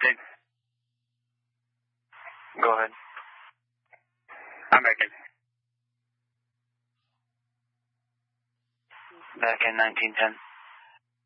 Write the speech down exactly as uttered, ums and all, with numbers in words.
Dave. Go ahead. I'm back in. Back in nineteen ten.